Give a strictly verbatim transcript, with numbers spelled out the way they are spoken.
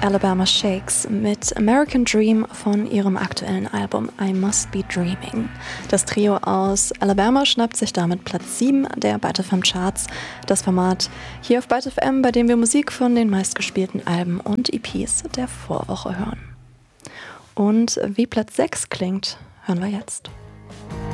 Alabama Shakes mit American Dream von ihrem aktuellen Album I Must Be Dreaming. Das Trio aus Alabama schnappt sich damit Platz sieben der Byte F M Charts. Das Format hier auf Byte F M, bei dem wir Musik von den meistgespielten Alben und E Ps der Vorwoche hören. Und wie Platz sechs klingt, hören wir jetzt.